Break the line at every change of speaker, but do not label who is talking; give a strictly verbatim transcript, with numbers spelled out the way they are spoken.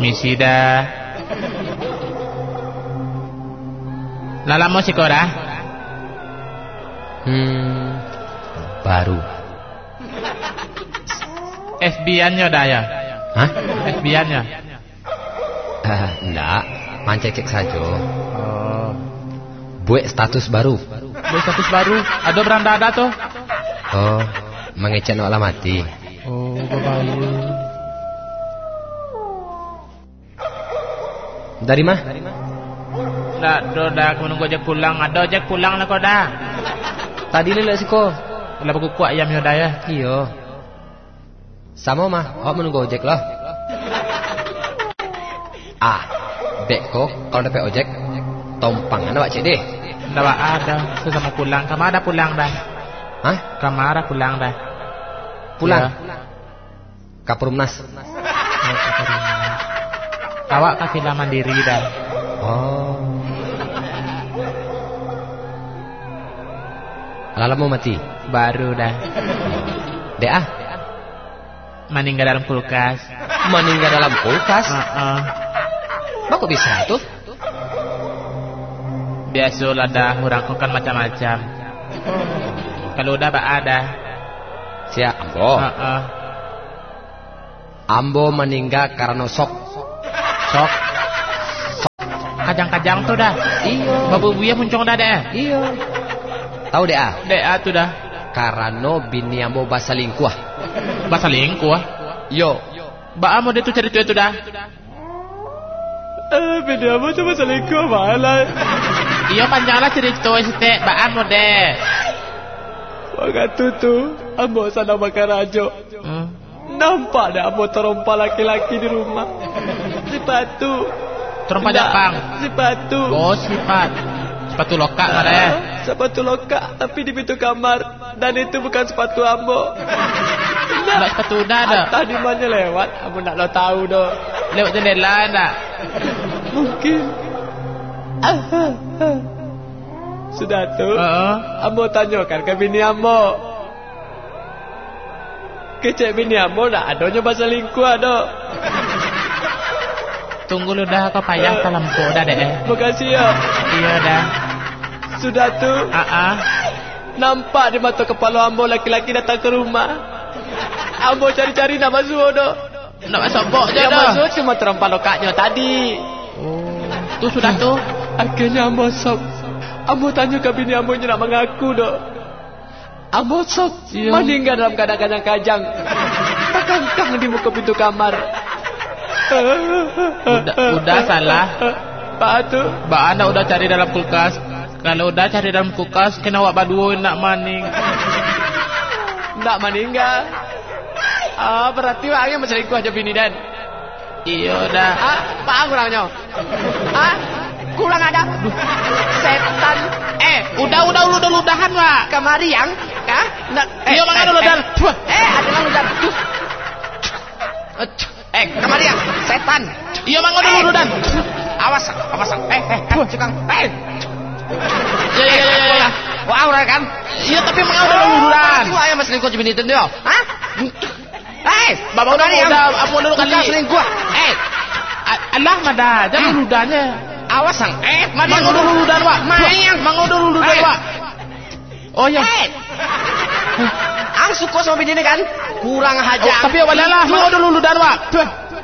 Misi dah. Lala mau sih kau dah?
Hmm, baru.
F B I-nya dah ya?
Hah?
F B I-nya?
Ah, enggak, mancekek saja.
Oh.
Buat status baru.
Buat status baru? Ada beranda ada tuh?
Oh, mengecek nak mati.
Oh, babayu.
Dari mah?
Dah, dah, dah, aku menunggu ojek pulang. Ada ojek pulang lah kau dah.
Tadi lelak sih kau.
Lepas aku kuat ayam dah ya.
Iyo. Sama mah, awak menunggu ojek lah. Ah, dek kok kalau dapat ojek, tompangan awak cek deh.
Dah ada, sesama pulang. Kamu ada pulang dah?
Hah?
Kamu ada pulang dah?
Pulang?
Ya.
Kaperumnas.
Awak kafilah mandiri dah.
Oh. Lala mau mati?
Baru dah.
Dek ah?
Meninggal dalam kulkas.
Meninggal dalam kulkas?
Uh-uh.
Kok bisa tuh?
Biasalah dah, orang kan macam-macam. Kalau udah bak ada.
Siap, Ambo.
Uh-uh.
Ambo meninggal karena sok.
Sok. Kajang-kajang tuh dah.
Iyo.
Babu buaya muncul dah deh.
Iyo. Tahu deh ah?
Deh ah tuh dah.
Karena bini Ambo bahasa lingkuah.
Bahasa lingkuah?
Yo.
Ba amo deh tuh cerita itu dah.
Eh, bini Ambo tuh bahasa lingkuah malah.
Iya panjanglah cerita itu ba amo deh.
Waktu tu Ambo sana makan rajo.
Hmm.
Nampak dah Ambo terompa laki-laki di rumah. Sepatu.
Terompa Jepang.
Sepatu.
Oh sifat. Sepatu lokak mana ya?
Sepatu lokak tapi di pintu kamar. Dan itu bukan sepatu Ambo.
Nak sepatu udah ada.
Tadi mana lewat? Ambo nak lo tahu doh.
Lewat jendela nak.
Mungkin. Ah, ah, ah. Sudah tu.
Uh-uh.
Ambo tanyakan ke bini Ambo. Kecek bini Ambo nak adanya bahasa lingkuah doh.
Tunggu lu dah kau payah dalam kau dah deh.
Makasih ya.
Iya dah.
Sudah tu.
Ah ah.
Nampak di mata kepala Ambo laki-laki datang ke rumah. Ambo cari-cari nak masuk doh.
Nak masuk bok je
Yang
dah.
masuk cuma terompa lokaknya tadi.
Oh. Tu sudah tu.
Akhirnya Ambo sok. Ambo tanya ke bini Ambo nak mengaku doh. Ambo sok
Iya.
meninggal dalam keadaan kajang. Terkangkang di muka pintu kamar.
Udah, udah salah.
Pak tu.
Ba anda udah cari dalam kulkas. Kalau udah cari dalam kulkas, kena awak baduin nak maning.
Nak meninggal. Ah, berarti wangnya berselingkuh aja bini dan.
Iya dah.
Ah, pak kurangnya. Ah, kurang ada. Setan.
Eh, udah udah udah udah ludahan pak.
Kemari yang, kah? Nak.
Iya mangan dulu dan.
Eh, ada yang udah. Eh, kemari yang, setan.
Iya mangan dulu dan.
Awas, awas. Eh, eh, cukang. Eh.
Ya ya ya ya.
Wah, orang kan?
Iya tapi mangan dulu dan.
Itu ayam selingkuh bini itu dia. Hah? Eh,
Bapak udah udah apa dulu kali.
Selingkuh. Eh,
Allah mada, jangan ludahnya.
awas sang. Eh,
Mangan dulu ludah pak.
Mayang.
Mangan dulu ludah pak. Oh ya.
Eh. Ang suka sama bini ini kan? Kurang hajar.
Tapi awalnya lah, mangan dulu ludah pak.